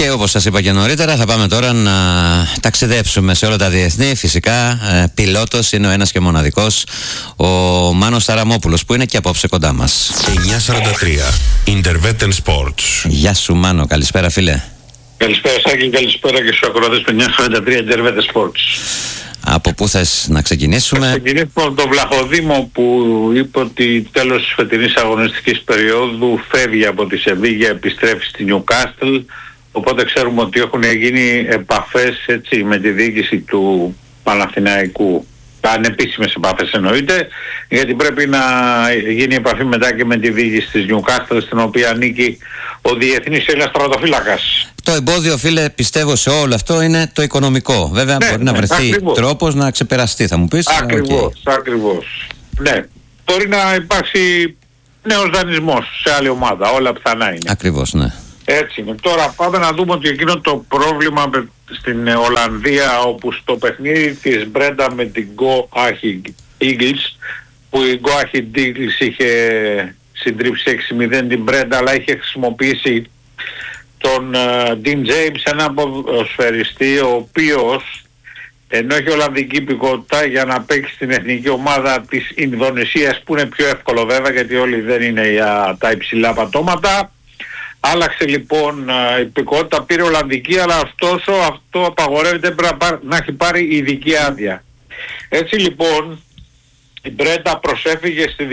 Και όπως σας είπα και νωρίτερα, θα πάμε τώρα να ταξιδέψουμε σε όλα τα διεθνή. Φυσικά, πιλότος είναι ο ένας και μοναδικός, ο Μάνος Ταραμόπουλος, που είναι και απόψε κοντά μας. 9:43 Interveten Sports. Γεια σου Μάνο, καλησπέρα φίλε. Καλησπέρα Σάκη, καλησπέρα και στους ακροατές του 9:43 Interveten Sports. Από πού θες να ξεκινήσουμε? Θα ξεκινήσουμε από τον Βλαχοδήμο που είπε ότι τέλος της φετινής αγωνιστικής περίοδου φεύγει από τη Σεβίγια, επιστρέφει στη Νιουκάστλ. Οπότε ξέρουμε ότι έχουν γίνει επαφές έτσι, με τη διοίκηση του Παναθηναϊκού. Ανεπίσημες επαφές εννοείται, γιατί πρέπει να γίνει επαφή μετά και με τη διοίκηση της Νιουκάστλ, στην οποία ανήκει ο διεθνής Έλληνας στρατοφύλακας. Το εμπόδιο, φίλε, πιστεύω σε όλο αυτό είναι το οικονομικό. Βέβαια, μπορεί να βρεθεί τρόπος να ξεπεραστεί, θα μου πεις. Ακριβώς. Ναι, μπορεί να υπάρξει νέος δανεισμός σε άλλη ομάδα, όλα πιθανά είναι. Ακριβώς, ναι. Έτσι είναι. Τώρα πάμε να δούμε ότι εκείνο το πρόβλημα στην Ολλανδία, όπου στο παιχνίδι της Μπρέντα με την Go Ahead Eagles, που η Go Ahead Eagles είχε συντρίψει 6-0 την Μπρέντα, αλλά είχε χρησιμοποιήσει τον Dean James, έναν ποδοσφαιριστή ο οποίος, ενώ έχει ολλανδική υπηκότητα, για να παίξει στην εθνική ομάδα της Ινδονησίας, που είναι πιο εύκολο βέβαια γιατί όλοι δεν είναι για τα υψηλά πατώματα, άλλαξε λοιπόν υπηκότητα, πήρε ολλανδική, αλλά ωστόσο αυτό απαγορεύεται, πρέπει να έχει πάρει ειδική άδεια. Έτσι λοιπόν η Μπρέντα προσέφυγε στη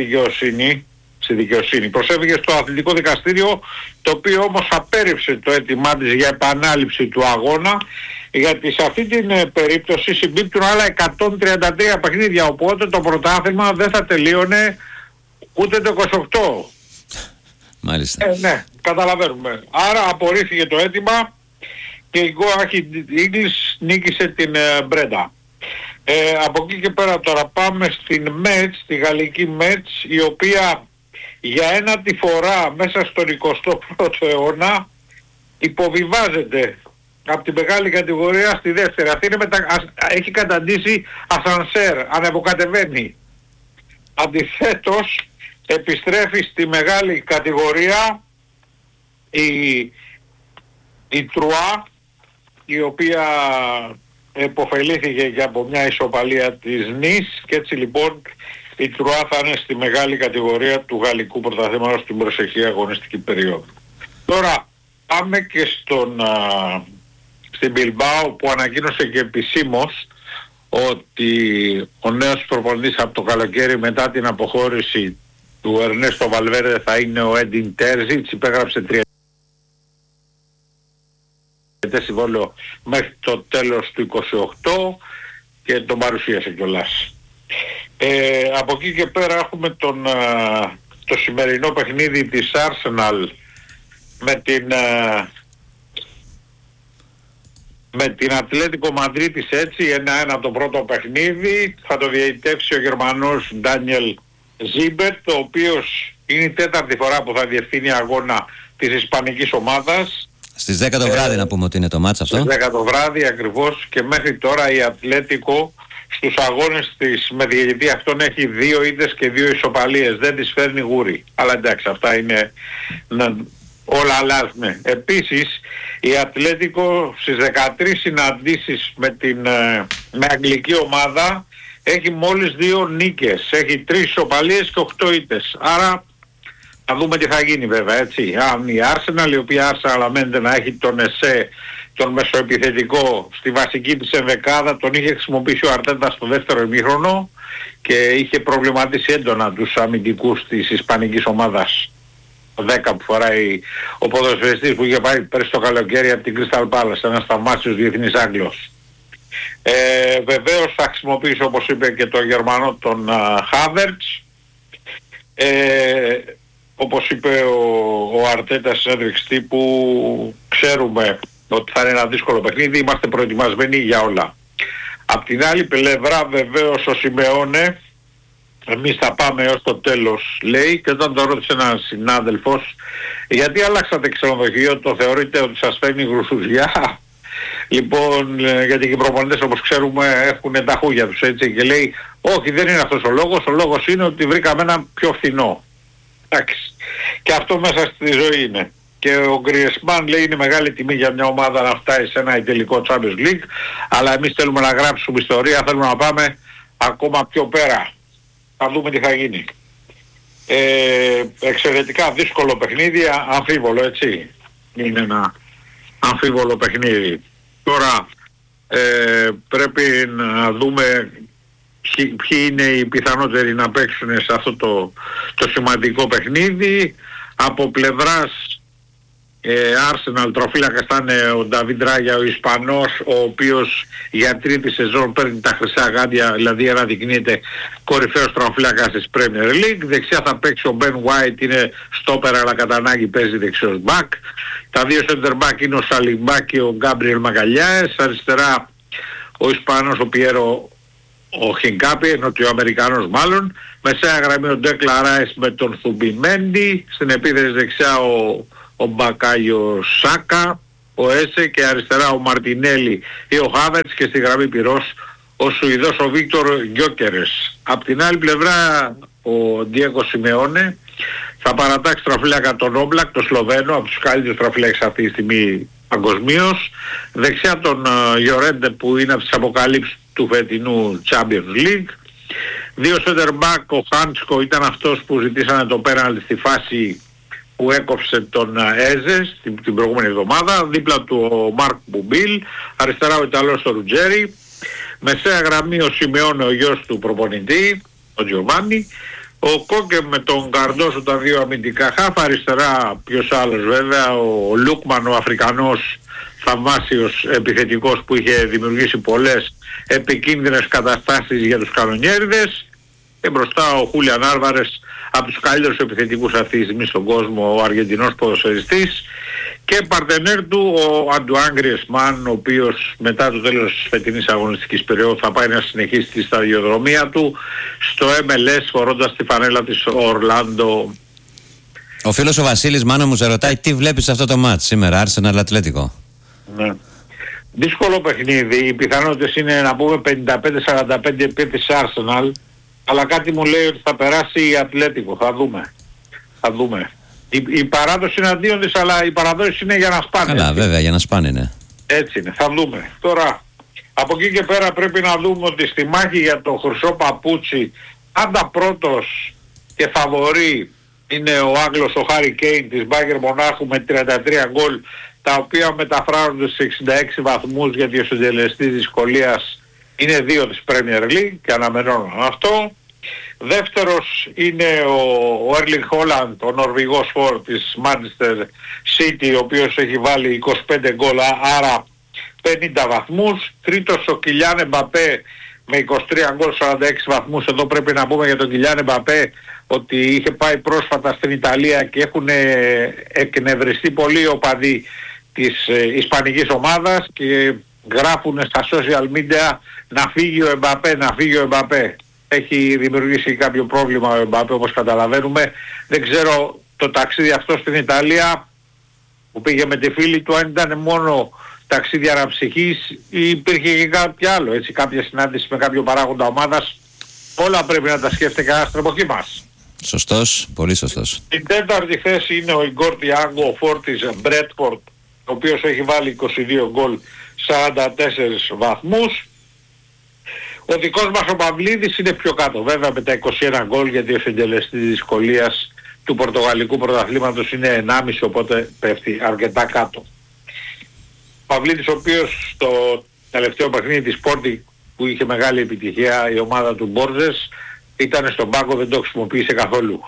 δικαιοσύνη, προσέφυγε στο αθλητικό δικαστήριο, το οποίο όμως απέρριψε το αίτημά της για επανάληψη του αγώνα, γιατί σε αυτή την περίπτωση συμπίπτουν άλλα 133 παιχνίδια, οπότε το πρωτάθλημα δεν θα τελείωνε ούτε το 28. Μάλιστα. Ναι, καταλαβαίνουμε. Άρα απορρίφθηκε το αίτημα και η Go Ahead Eagles νίκησε την Μπρέντα. Από εκεί και πέρα τώρα πάμε στην Μέτς, τη γαλλική Μέτς, η οποία για ένατη φορά μέσα στον 21ο αιώνα υποβιβάζεται από την μεγάλη κατηγορία στη δεύτερη. Αυτή είναι έχει καταντήσει ασανσέρ, ανεβοκατεβαίνει. Αντιθέτως επιστρέφει στη μεγάλη κατηγορία η Τρουά, η οποία επωφελήθηκε και από μια ισοπαλία της Νις, και έτσι λοιπόν η Τρουά θα είναι στη μεγάλη κατηγορία του γαλλικού πρωταθλήματος στην προσεχή αγωνιστική περίοδο. Τώρα πάμε και στην Μπιλμπάο, που ανακοίνωσε και επισήμως ότι ο νέος προπονητής από το καλοκαίρι, μετά την αποχώρηση του Ερνέστο Βαλβέρδε, θα είναι ο Έντιν Τέρζιτς. Υπέγραψε 3 συμβόλαιο μέχρι το τέλος του 28 και τον παρουσίασε κιόλας. Από εκεί και πέρα έχουμε το σημερινό παιχνίδι της Arsenal με την Ατλέτικο Μαδρίτης, έτσι, 1-1 το πρώτο παιχνίδι. Θα το διαιτητεύσει ο Γερμανός Ντάνιελ Ζίμπερτ, ο οποίος είναι η τέταρτη φορά που θα διευθύνει αγώνα της ισπανικής ομάδας. Στις 10 το βράδυ να πούμε ότι είναι το μάτς αυτό. Στις 10 το βράδυ ακριβώς, και μέχρι τώρα η Ατλέτικο στους αγώνες της με διαιτητή αυτόν έχει 2 ήττες και 2 ισοπαλίες. Δεν τις φέρνει γούρι. Αλλά εντάξει, αυτά είναι... όλα αλλάζουν. Επίσης η Ατλέτικο στις 13 συναντήσεις με αγγλική ομάδα έχει μόλις 2 νίκες. Έχει 3 ισοπαλίες και 8 ήττες. Άρα θα δούμε τι θα γίνει βέβαια, έτσι. Αν η Arsenal, η οποία αναμένεται να έχει τον Εσέ, τον μεσοεπιθετικό, στη βασική της ενδεκάδα, τον είχε χρησιμοποιήσει ο Αρτέτα στο δεύτερο ημίχρονο και είχε προβληματίσει έντονα τους αμυντικούς της ισπανικής ομάδας. 10 που φοράει ο ποδοσφαιριστής που είχε πάει πέρσι το καλοκαίρι από την Crystal Palace, ένας θαυμάσιος διεθνής Άγγλος. Βεβαίως θα χρησιμοποιήσει, όπως είπε και το Γερμανό, τον Havertz. Όπως είπε ο Αρτέτα στην συνέντευξη τύπου, ξέρουμε ότι θα είναι ένα δύσκολο παιχνίδι, είμαστε προετοιμασμένοι για όλα. Απ' την άλλη πλευρά βεβαίως ο Σιμεώνε, εμείς θα πάμε έως το τέλος, λέει, και όταν το ρώτησε ένας συνάδελφος, γιατί αλλάξατε ξενοδοχείο, το θεωρείτε ότι σας φέρνει γρουσουζιά? Λοιπόν, γιατί και οι προπονητές, όπως ξέρουμε, έχουν τα χούγια τους, έτσι, και λέει, όχι, δεν είναι αυτός ο λόγος είναι ότι βρήκαμε ένα πιο φθηνό. Εντάξει. Και αυτό μέσα στη ζωή είναι. Και ο Γκριεσμάν λέει είναι μεγάλη τιμή για μια ομάδα να φτάσει σε ένα τελικό Champions League, αλλά εμείς θέλουμε να γράψουμε ιστορία, θέλουμε να πάμε ακόμα πιο πέρα. Θα δούμε τι θα γίνει. Εξαιρετικά δύσκολο παιχνίδι, αμφίβολο, έτσι. Είναι ένα αμφίβολο παιχνίδι. Τώρα πρέπει να δούμε ποιοι είναι οι πιθανότεροι να παίξουν σε αυτό το σημαντικό παιχνίδι. Από πλευράς Arsenal τροφύλακας θα είναι ο Νταβίντ Ράγια, ο Ισπανός, ο οποίος για τρίτη σεζόν παίρνει τα χρυσά γάντια, δηλαδή αναδεικνύεται κορυφαίος τροφύλακας της Premier League. Δεξιά θα παίξει ο Ben White, είναι στόπερα αλλά κατά ανάγκη παίζει δεξιός back. Τα δύο center back είναι ο Σαλιμπά και ο Γκάμπριελ Μαγκαλιάες. Αριστερά ο Ισπανός ο Πιέρο ο Χινκάπη, Νοτιοαμερικανός μάλλον. Μεσαία γραμμή ο Ντέκλα Ράις με τον Θουμπιμέντι. Στην επίθεση δεξιά ο Μπακάγιο Σάκα, ο Έσε, και αριστερά ο Μαρτινέλη ή ο Χάβερτς, και στη γραμμή πυρός ο Σουηδός ο Βίκτορ Γκιόκερες. Απ' την άλλη πλευρά ο Ντιέγκο Σιμεώνε θα παρατάξει τροφύλακα τον Όμπλακ, τον Σλοβαίνο, από τους καλύτερους τροφύλακες αυτή τη στιγμή παγκοσμίως. Δεξιά τον Γιορέντε που είναι από τις αποκαλύψεις του φετινού Champions League. Δύο center back, ο Χάντσκο ήταν αυτός που ζητήσανε το πέναλτι στη φάση που έκοψε τον Έζε την προηγούμενη εβδομάδα. Δίπλα του ο Μάρκ Μπουμπίλ, αριστερά ο Ιταλός ο Ρουτζέρι. Μεσαία γραμμή ο Σιμεώνε, ο γιος του προπονητή, ο Τζιοβάνι. Ο Κόκε με τον Καρντόσο, τα δύο αμυντικά χάφ. Αριστερά ποιος άλλος βέβαια, ο Λούκμαν, ο Αφρικανός θαυμάσιος επιθετικός που είχε δημιουργήσει πολλές επικίνδυνες καταστάσεις για τους κανονιέριδες. Και μπροστά ο Χούλιαν Άλβαρες, από τους καλύτερους επιθετικούς αυτή τη στιγμή στον κόσμο, ο Αργεντινός ποδοσφαιριστής, και παρτενέρ του ο Αντουάν Γκριεσμάν, ο οποίος μετά το τέλος της φετινής αγωνιστικής περίοδου θα πάει να συνεχίσει τη σταδιοδρομία του στο MLS φορώντας τη φανέλα της Ορλάντο. Ο φίλος ο Βασίλης Μάνο μου σε ρωτάει τι βλέπεις αυτό το μάτς σήμερα, Arsenal Ατλέτικο. Ναι. Δύσκολο παιχνίδι, οι πιθανότητες είναι να πούμε 55-45 επί της Arsenal, αλλά κάτι μου λέει ότι θα περάσει η Ατλέτικο, θα δούμε. Η παράδοση είναι αντίον της, αλλά η παραδόση είναι για να σπάνε. Καλά, βέβαια, για να σπάνε, ναι. Έτσι είναι, θα δούμε. Τώρα, από εκεί και πέρα πρέπει να δούμε ότι στη μάχη για το χρυσό παπούτσι, πάντα πρώτος και φαβορί είναι ο Άγγλος ο Χάρι Κέιν της Μπάγερ Μονάχου με 33 γκολ, τα οποία μεταφράζονται σε 66 βαθμούς, γιατί ο συντελεστής δυσκολίας είναι 2 της Premier League και αναμενώνω αυτό. Δεύτερος είναι ο Έρλινγκ Χόλαντ, ο Νορβηγός φορ της Manchester City, ο οποίος έχει βάλει 25 γκολ, άρα 50 βαθμούς. Τρίτος ο Κιλιάν Εμπαπέ με 23 γκολ, 46 βαθμούς. Εδώ πρέπει να πούμε για τον Κιλιάν Εμπαπέ ότι είχε πάει πρόσφατα στην Ιταλία και έχουν εκνευριστεί πολλοί οπαδοί της ισπανικής ομάδας και γράφουν στα social media να φύγει ο Εμπαπέ. Έχει δημιουργήσει κάποιο πρόβλημα ο Εμπαπέ, όπως καταλαβαίνουμε. Δεν ξέρω το ταξίδι αυτό στην Ιταλία που πήγε με τη φίλη του, αν ήταν μόνο ταξίδι αναψυχής ή υπήρχε και κάποιο άλλο, έτσι, κάποια συνάντηση με κάποιο παράγοντα ομάδας. Όλα πρέπει να τα σκέφτεται κανένας από εκεί μας. Σωστός, πολύ σωστός. Στην τέταρτη θέση είναι ο Ιγκόρ Τιάγκο, ο φορ της Μπρέτφορντ, ο οποίος έχει βάλει 22 γκολ, 44 βαθμούς. Ο δικός μας ο Παυλίδης είναι πιο κάτω βέβαια με τα 21 γκολ, γιατί ο συντελεστής δυσκολίας του πορτογαλικού πρωταθλήματος είναι 1,5, οπότε πέφτει αρκετά κάτω. Ο Παυλίδης, ο οποίος στο τελευταίο παιχνίδι της Sporting που είχε μεγάλη επιτυχία η ομάδα του Μπόρζες, ήταν στον πάγκο, δεν το χρησιμοποίησε καθόλου.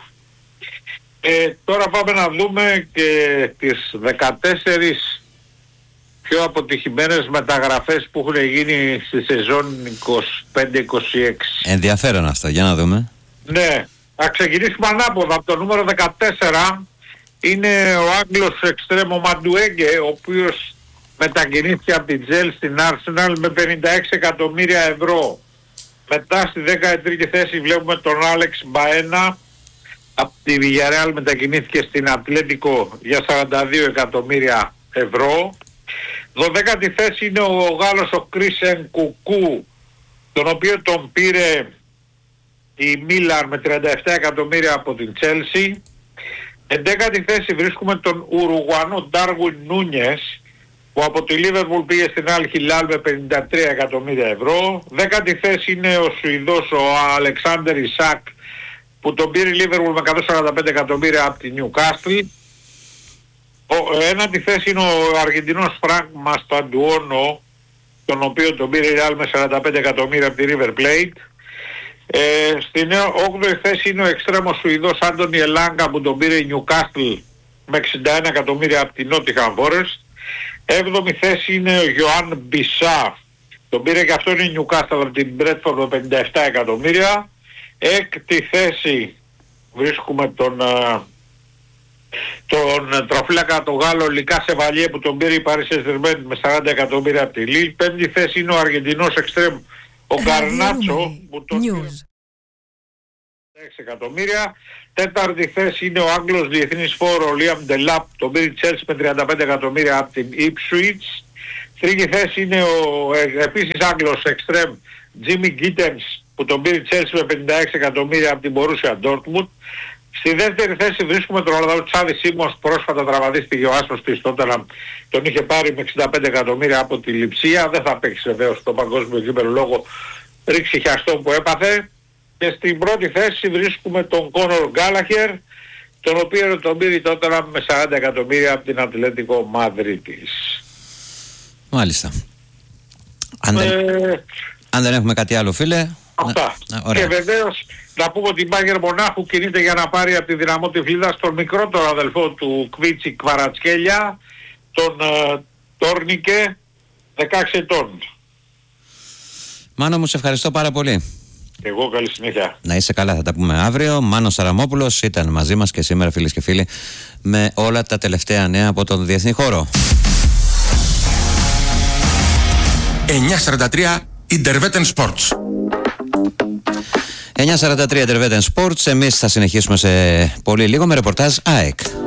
Τώρα πάμε να δούμε και τις 14 πιο αποτυχημένες μεταγραφές που έχουν γίνει στη σεζόν 25-26. Ενδιαφέρον αυτό, για να δούμε. Ναι, θα ξεκινήσουμε ανάποδα. Από το νούμερο 14 είναι ο Άγγλος εξτρέμο Μαντουέγκε, ο οποίος μετακινήθηκε από την Τζέλ στην Arsenal με 56 εκατομμύρια ευρώ. Μετά στη 13η θέση βλέπουμε τον Άλεξ Μπαένα, από τη Villarreal μετακινήθηκε στην Ατλέτικο για 42 εκατομμύρια ευρώ. 12η θέση είναι ο Γάλλος ο Κρίσεν Κουκού, τον οποίο τον πήρε η Μίλαν με 37 εκατομμύρια από την Chelsea. 11η θέση βρίσκουμε τον Ουρουγουανό Ντάρουιν Νούνιες, που από τη Λίβερπουλ πήγε στην Αλ Χιλάλ με 53 εκατομμύρια ευρώ. 10η θέση είναι ο Σουηδός ο Αλεξάντερ Ισακ, που τον πήρε η Λίβερπουλ με 145 εκατομμύρια από τη Νιουκάστλ. 9η θέση είναι ο Αργεντινός Φρανκ Μασταντουόνο, τον οποίο τον πήρε η Ρεάλ με 45 εκατομμύρια από τη River Plate. Στην 8η θέση είναι ο εξτρέμος Σουηδός Άντονι Ελάγκα, που τον πήρε η Νιουκάστλ με 61 εκατομμύρια από τη Νότιχαμ Φόρεστ. 7η θέση είναι ο Γιωάν Μπισά, τον πήρε και αυτόν η Νιουκάστλ από την Μπρέτφορντ με 57 εκατομμύρια. 6η θέση βρίσκουμε τον τροφύλακα το Γάλλο Λικά Σεβαλιέ, που τον πήρε η Paris Saint-Germain με 40 εκατομμύρια από τη Λίλ. 5η θέση είναι ο Αργεντινός εξτρέμ ο Γκαρνάτσο, που τον πήρε 6 εκατομμύρια. 4η θέση είναι ο Άγγλος διεθνής φόρο ο Λίαμ Ντελάπ, τον πήρε η Chelsea με 35 εκατομμύρια από την Ipswich. 3η θέση είναι ο επίσης Άγγλος εξτρέμ Jimmy Gittens, που τον πήρε η Chelsea με 56 εκατομμύρια από την Borussia Dortmund. Στη δεύτερη θέση βρίσκουμε τον Ολλανδό Τσάβι Σίμονς, πρόσφατα τραυματίστηκε ο άσος της Τότεναμ, τον είχε πάρει με 65 εκατομμύρια από τη Λειψία, δεν θα παίξει βεβαίως στο παγκόσμιο κύπελλο λόγω ρήξη χιαστών που έπαθε. Και στην πρώτη θέση βρίσκουμε τον Κόνορ Γκάλαχερ, τον οποίο τον πήρε η Τότεναμ με 40 εκατομμύρια από την Ατλέτικο Μαδρίτης. Μάλιστα. Αν δεν έχουμε κάτι άλλο, φίλε. Αυτά. Και βεβαίως να πούμε ότι η Μπάγερ Μονάχου κινείται για να πάρει από τη Δυναμό Τυφλίδα στον μικρότερο αδελφό του Κβίτσι Κβαρατσχέλια, τον Τόρνικε, 16 ετών. Μάνο μου, σε ευχαριστώ πάρα πολύ. Εγώ καλή συνέχεια. Να είσαι καλά, θα τα πούμε αύριο. Μάνος Σαραμόπουλος ήταν μαζί μας και σήμερα, φίλες και φίλοι, με όλα τα τελευταία νέα από τον διεθνή χώρο. 9:43 Intervetten Sports. 9:43 Intervetten Sports. Εμείς θα συνεχίσουμε σε πολύ λίγο με ρεπορτάζ ΑΕΚ.